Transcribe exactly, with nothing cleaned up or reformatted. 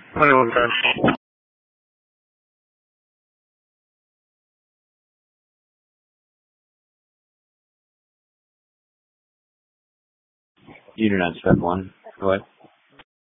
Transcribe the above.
twenty-one times. Unit on step one. Go ahead.